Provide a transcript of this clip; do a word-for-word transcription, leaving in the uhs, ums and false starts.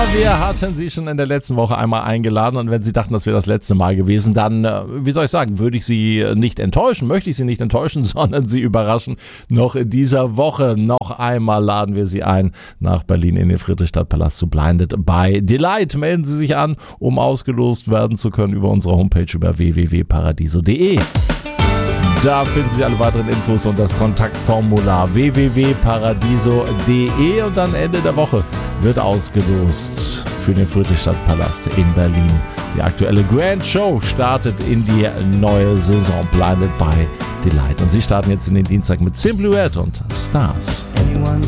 wir hatten Sie schon in der letzten Woche einmal eingeladen und wenn Sie dachten, das wäre das letzte Mal gewesen, dann, wie soll ich sagen, würde ich Sie nicht enttäuschen, möchte ich Sie nicht enttäuschen, sondern Sie überraschen. Noch in dieser Woche noch einmal laden wir Sie ein nach Berlin in den Friedrichstadtpalast zu Blinded by Delight. Melden Sie sich an, um ausgelost werden zu können über unsere Homepage über w w w punkt paradiso punkt de. Da finden Sie alle weiteren Infos und das Kontaktformular w w w punkt paradiso punkt de und dann Ende der Woche wird ausgelost für den Friedrichstadtpalast in Berlin. Die aktuelle Grand Show startet in die neue Saison Blinded by Delight und Sie starten jetzt in den Dienstag mit Simply Red und Stars.